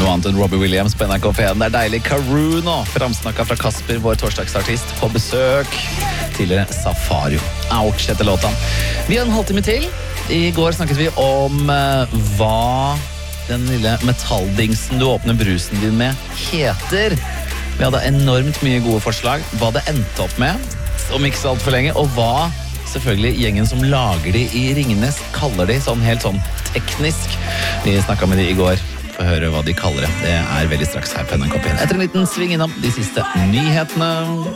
noe annet enn Robbie Williams på NRK P1. Det deilig Karoo nå, framsnakket fra Kasper, vår torsdagsartist, på besøk. Tidligere Safario. Ouch, etter låta. Vi har en halvtime til. I går snakket vi om hva den lille metalldingsen du åpner brusen din med heter. Vi hadde enormt mye gode forslag. Hva det endte opp med, om ikke så alt for lenge, og hva selvfølgelig gjengen som lager de i Ringnes kaller de sånn helt sånn teknisk. Vi snakket med de i går. Få høre hva de kaller det. Det er veldig straks her på NRK P1. Etter en liten sving innom de siste nyhetene.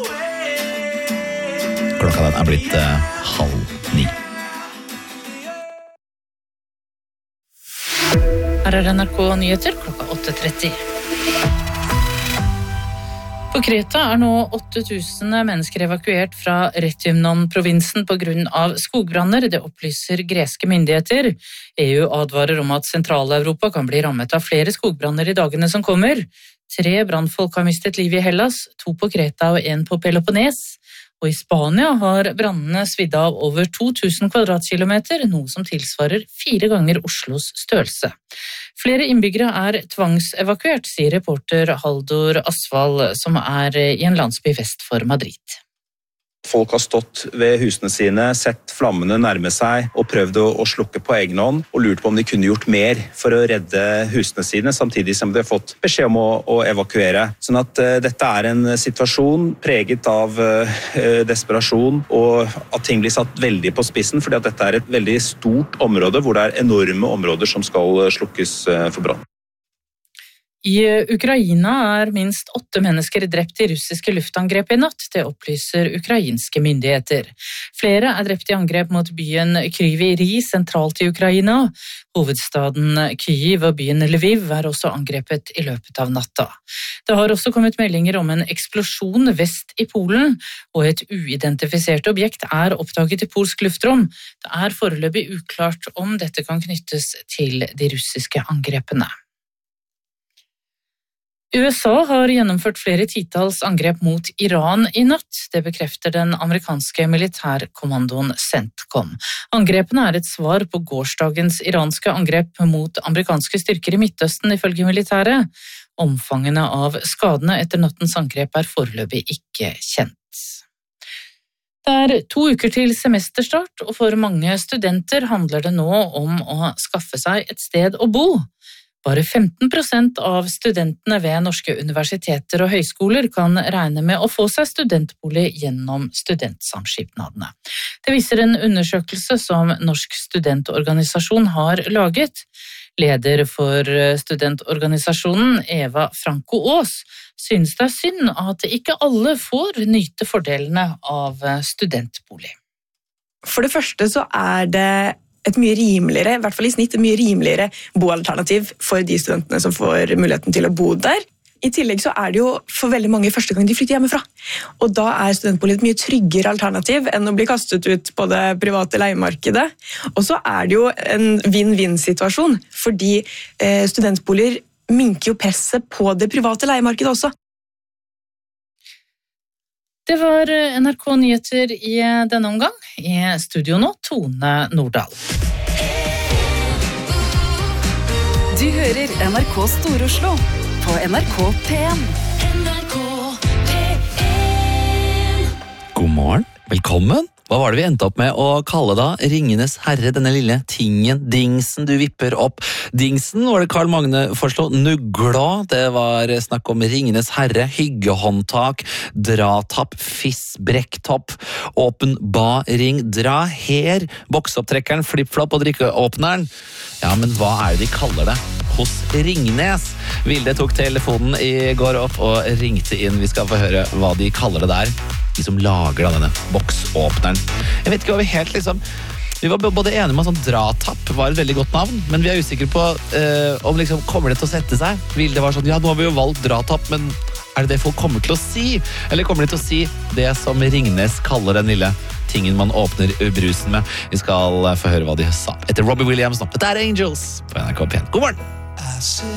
Klokka den er blitt 8:30. Her er NRK Nyheter klokka 8:30. På Kreta er nå 8000 mennesker evakuert fra Rethymnon-provinsen på grunn av skogbranner. Det opplyser greske myndigheter. EU advarer om at Sentral-Europa kan bli rammet av flere skogbranner i dagene som kommer. 3 brannfolk har mistet livet i Hellas, 2 på Kreta og 1 på Peloponnes. Og i Spania har brannene svidd av over 2000 kvadratkilometer, noe som tilsvarer 4 ganger Oslos størrelse. Flere innbyggere er tvangsevakuert, sier reporter Haldor Asvald, som er i en landsby vest for Madrid. Folk har stått ved husene sine, sett flammene nærme seg og prøvd å slukke på egen hånd og lurt på om de kunne gjort mer for å redde husene sine, samtidig som de har fått beskjed om å evakuere. Sånn at dette er en situasjon preget av desperasjon og at ting blir satt veldig på spissen, fordi at dette er et veldig stort område hvor det er enorme områder som skal slukkes for brann. I Ukraina er minst 8 mennesker drept i russiske luftangrep i natt, det opplyser ukrainske myndigheter. Flere er drept i angrep mot byen Kryvyi Rih sentralt i Ukraina. Hovedstaden Kyiv og byen Lviv er også angrepet i løpet av natta. Det har også kommet meldinger om en eksplosjon vest i Polen, og et uidentifisert objekt er oppdaget i polsk luftrom. Det er foreløpig uklart om dette kan knyttes til de russiske angrepene. USA har gjennomført flere titalls angrep mot Iran i natt. Det bekrefter den amerikanske militærkommandoen CENTCOM. Angrepene er et svar på gårsdagens iranske angrep mot amerikanske styrker i Midtøsten, ifølge militæret. Omfangene av skadene etter nattens angrep er foreløpig ikke kjent. Det er 2 uker til semesterstart, og for mange studenter handler det nå om å skaffe seg et sted å bo. Bare 15% av studentene ved norske universiteter og høyskoler kan regne med å få seg studentbolig gjennom studentsamskipnadene. Det viser en undersøkelse som Norsk studentorganisasjon har laget. Leder for studentorganisasjonen, Eva Franco Aas, synes det er synd at ikke alle får nyte fordelene av studentbolig. For det første så er det et mye rimeligere, i hvert fall i snitt, et mye rimeligere boalternativ for de studentene som får muligheten til å bo der. I tillegg så er det jo for veldig mange første gang de flytter hjemmefra. Og da er studentbolig et mye tryggere alternativ enn å bli kastet ut på det private leiemarkedet. Og så er det jo en vinn-vinn-situasjon, fordi studentboliger minker jo presset på det private leiemarkedet også. Det var NRK Nyheter i denne omgang. I studio nå, Tone Nordahl. Du hører NRK Stor-Oslo på NRK P1. God morgen, velkommen. Hva var det vi endte opp med å kalle da Ringenes herre, denne lille tingen, dingsen du vipper opp? Dingsen var det Karl Magne foreslo, nuglå, det var snakk om Ringenes herre, hyggehåndtak, dratapp, fissbrekktopp, åpen ba-ring, dra her, bokseopptrekkeren, flip-flop og drikkeåpneren. Ja, men hva er det de kaller det hos Ringnes? Vilde tok telefonen i går opp og ringte inn. Vi skal få høre hva de kaller det der. De som lager denne boksåpneren. Jeg vet ikke hva vi helt liksom... Vi var både enige om at sånn dratapp var et veldig godt navn, men vi er usikre på om liksom kommer det til å sette seg. Vilde var sånn, ja, nå har vi jo valgt dratapp, men er det det folk kommer til å si? Eller kommer de til å si det som Ringnes kaller den lille tingen man åpner brusen med? Vi skal få høre hva de sa etter Robbie Williams nå. Dette er Angels på NRK P1. God morgen!